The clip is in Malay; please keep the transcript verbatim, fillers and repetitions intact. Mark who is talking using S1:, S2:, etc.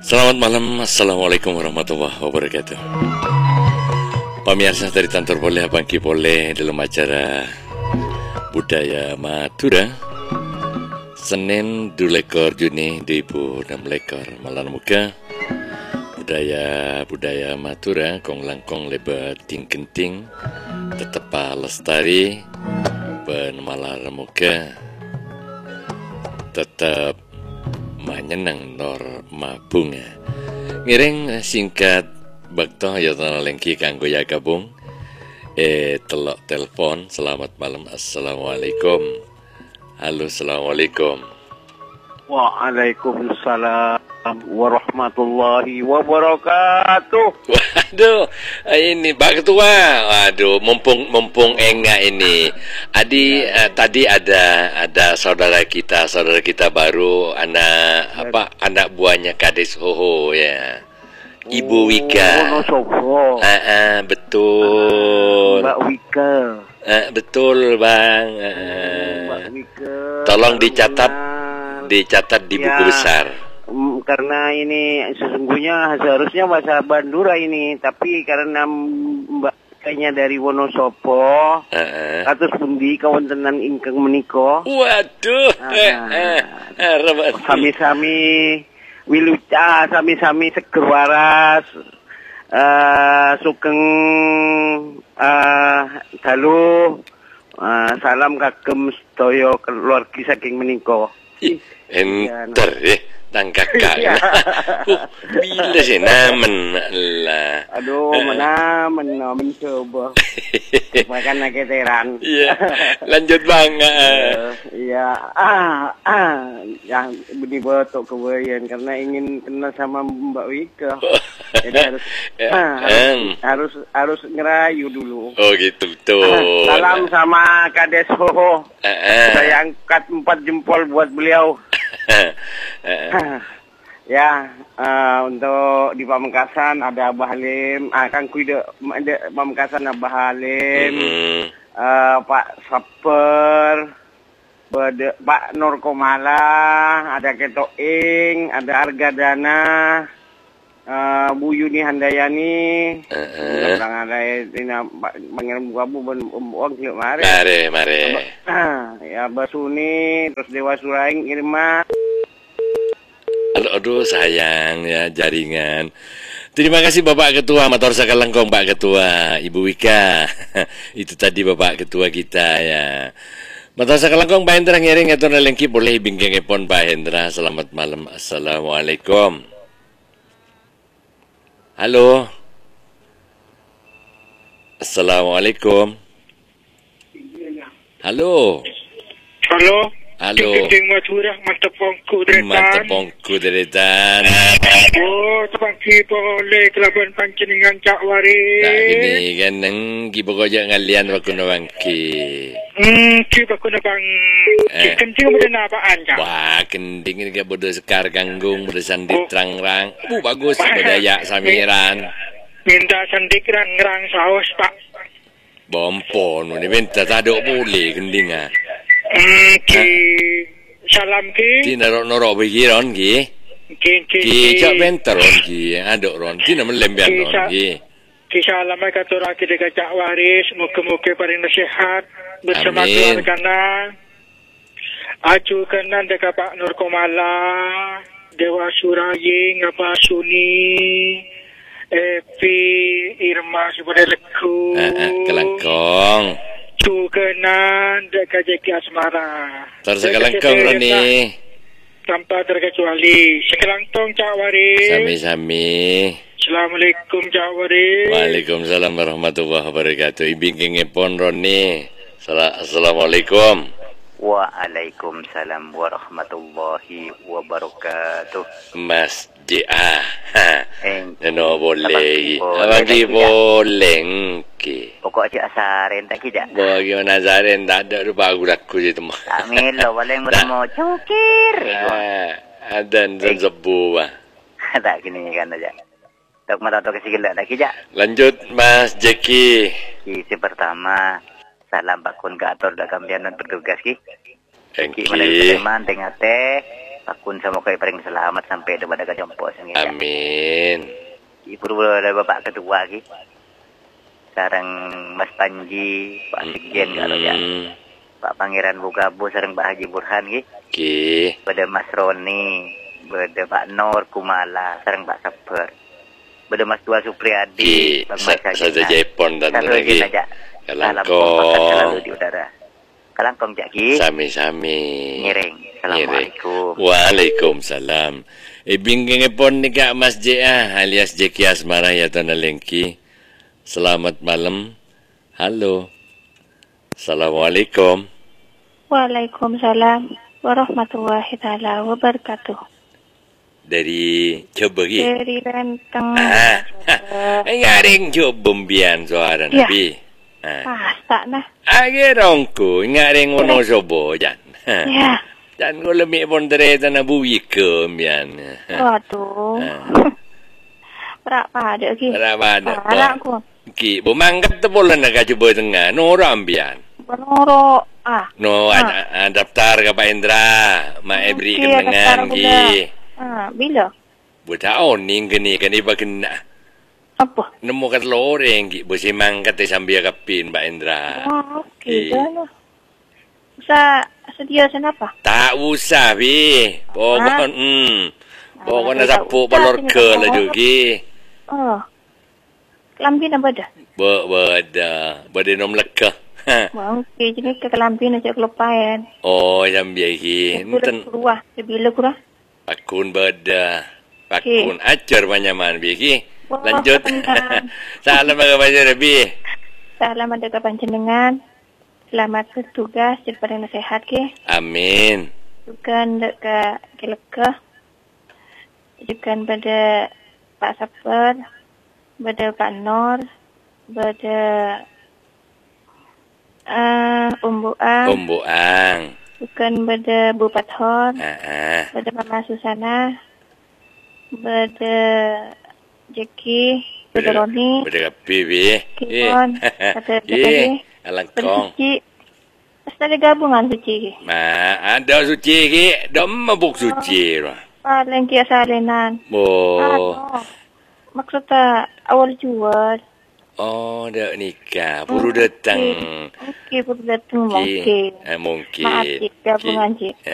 S1: Selamat malam, Assalamualaikum warahmatullahi wabarakatuh. Pemirsa dari Tantor Boleh, Abang Ki Boleh dalam acara Budaya Madura Senin dua lekor Juni dua ribu enam lekor malam muka budaya budaya Madura kong langkong lebat ting kenting tetap lestari ben malam muka tetap manyenang nor mabunga ngiring singkat bakto ya tanah lengki kanggo ya gabung eh telok telepon. Selamat malam, assalamualaikum. Halo, assalamualaikum.
S2: Waalaikumsalam warahmatullahi wabarakatuh.
S1: Waduh, ini Pak Ketua. Waduh, mumpung mumpung enggak ini. Adi uh, tadi ada ada saudara kita, saudara kita baru, anak apa? Anak buahnya Kades Hoho ya. Ibu Wika.
S2: Oh,
S1: uh, uh, betul.
S2: Mbak Wika.
S1: Uh, betul, Bang. Uh,
S2: Mbak Wika.
S1: Tolong dicatat, dicatat di buku
S2: ya,
S1: besar.
S2: Karena ini sesungguhnya seharusnya bahasa Bandura ini, tapi karena Mbak kayaknya dari Wonosobo, uh-uh. Katus pundi kawontenan ingkang menika.
S1: Waduh. Uh, uh, uh,
S2: sami-sami wiluca, sami-sami seger waras. Uh, sugeng uh, dalu uh, salam kagem sedaya keluarga saking menika.
S1: Enter eh tang kakak. Bila sih namen lah.
S2: Aduh, mana mana mencoba. Makan naketeran.
S1: Iya. Lanjut Bang.
S2: Iya. Ah, ah, yang beni botok kebayan karena ingin kenal sama Mbak Wika. Jadi harus, ah, harus, harus harus ngerayu dulu.
S1: Oh gitu betul.
S2: Salam sama Kades Hoho. Saya angkat empat jempol buat beliau. Ya, uh, untuk di Pamekasan ada Abah Halim, ah, Kang Kuida, ada Pamekasan Abah Halim, mm-hmm. uh, Pak Saper, Bade, Pak Nur Komala, ada Keto Ing, ada Argadana, uh, Bu Yuni Handayani, uh-uh. Orang ada ini panggil kamu ben uang kilo mare.
S1: Mare, mare.
S2: Ah, ya Basuni, terus Dewa Suraing, Irma.
S1: Aduh, aduh sayang ya jaringan. Terima kasih Bapak Ketua Mator Sakalengkong Pak Ketua, Ibu Wika. Itu tadi Bapak Ketua kita ya. Mator Sakalengkong Pak Hendra ngiring atau nalengki boleh bingkeng epon Pak Hendra. Selamat malam, assalamualaikum. Halo. Assalamualaikum. Halo.
S3: Halo.
S1: Halo.
S3: Ting Madura mantap pongku deretan.
S1: Mantap pongku deretan.
S3: Oh, tepangki boleh kelaban panceningan Cak Waris.
S1: Nah, ini kan nang gibogoja ngalian waktu nawangki.
S3: Hmm, kiba ko na bang eh. Kenting mo na apaan Cak?
S1: Wah, kenting ini kayak bodoh sekar ganggung, bodoh sandit oh. Rang-rang. Uh, bagus budaya samiran.
S3: Minta sandik rang-rang saus, Pak.
S1: Bompon, ini minta tadok boleh kendinga.
S3: Hmm, ki salam ki.
S1: Ki narok-narok bagi ron ki.
S3: Ki ki.
S1: Ki cak bentar ron ki, adok ron. Ki nama lembian ron ki.
S3: Ki salam ay katuraki de Cak Waris, muka-muka paling nasihat bersama keluarga. Acu kanan de Pak Nur Komala, Dewa Suraying, apa Suni, Epi, Irma Subadeleku.
S1: Kelangkong.
S3: Tu kenan dekat J K Asmara.
S1: Tersekelangkong Roni.
S3: Tanpa terkecuali. Sekelangkong Cak Waris.
S1: Sami-sami.
S3: Assalamualaikum Cak Waris.
S1: Waalaikumsalam warahmatullahi wabarakatuh. Ibing ngepon Roni. Assalamualaikum.
S4: Waalaikumsalam warahmatullahi wabarakatuh.
S1: Mas J A. Nano boleh. Bagi boleh.
S4: Pokok aja asarin tak kira.
S1: Bagaimana asarin tak ada lupa aku laku je tu mah.
S4: Amin lo boleh meremo cukir.
S1: Ada dan sebu bah.
S4: Tak gini kan aja. Tak mata tak kasih gelak tak kira.
S1: Lanjut Mas Jeki.
S4: Isi pertama salam bakun ke atur dah kambian dan bertugas ki.
S1: Thank you.
S4: Mana teman tengah teh Pakun sama kau paling selamat sampai ada pada kajompo sini.
S1: Amin.
S4: Ibu ada bapak ketua lagi. Sarang Mas Panji, Pak Sigen mm. kalau ya. Pak Pangeran Bugabo sarang Pak Haji Burhan lagi.
S1: Ki.
S4: Pada Mas Roni, pada Pak Nur Kumala sarang Pak Saper. Pada Mas Tua Supriyadi,
S1: Pak Mas Saja Jepon dan lagi.
S4: Kalangkong selalu di udara. Kalangkong Jaki.
S1: Sami-sami.
S4: Ngiring. Assalamualaikum.
S1: Waalaikumsalam. Ibingking pon ni Kak Mas J ah, alias Jeki Asmara ya Tana Lengki. Selamat malam. Halo. Assalamualaikum.
S5: Waalaikumsalam warahmatullahi taala wabarakatuh.
S1: Dari coba ki.
S5: Dari Lenteng.
S1: Ah, ngaring coba bian suara
S5: ya.
S1: Nabi.
S5: Ah, tak nah.
S1: Agirongku ngaring ono sobo jan.
S5: Ya.
S1: Dan ko lemik pon tereta na buwi ke bian.
S5: Waduh. Berapa ada ki?
S1: Berapa ada?
S5: Anakku.
S1: Ki, bumangkat tu bola nak cuba tengah. Nora ambian.
S5: Benoro. Ah.
S1: No, ah. Ad, daftar ke Pak Indra. Mak Ebri kenangan ki.
S5: Ah, bila?
S1: Butaon ning kini kini bakena.
S5: Apa?
S1: Nemu kat loreng ki, besi mangkat sambil kapin Pak Indra.
S5: Oh, okey dah. Usah sedia kenapa?
S1: Tak usah bi. Pokok hmm. Pokoknya sapu balor ke lah juga.
S5: Oh. Kelambi nak bada?
S1: Ba bada. Bada nom lekah.
S5: Wah, okey jadi ke kelambi nak kelupain.
S1: Oh, yang biar ki.
S5: Nten keluar. Bila kurang?
S1: Pakun bada. Pakun acar banyaman bi ki. Lanjut. Salam bagi Pak Rabi.
S5: Salam ada ke panjenengan. Selamat bertugas daripada nasihat ke.
S1: Amin.
S5: Bukan dekat kelekah. Bukan pada Pak Saper, pada Pak Nur, pada uh, Umbu Ang.
S1: Umbu Ang.
S5: Bukan pada Bu Pathor.
S1: Uh-uh.
S5: Pada Mama Susana. Pada Jeki. Pada Roni.
S1: Pada Kapi bi.
S5: Kimon. Pada
S1: Eh. Alangkong.
S5: Suci. Pasti ada gabungan suci.
S1: Ma, ada suci ki. Dah mabuk suci lah.
S5: Paling kia salinan.
S1: Oh.
S5: Ano, maksudnya awal jual.
S1: Oh, dah nikah. Baru datang.
S5: Okey, baru datang mungkin.
S1: Eh, mungkin.
S5: Maaf, Cik. Gabungan, Cik.